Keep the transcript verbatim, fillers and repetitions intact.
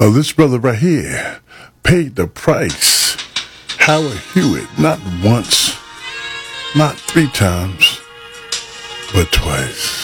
Uh, this brother right here paid the price. Howard Hewitt, not once, not three times, but twice.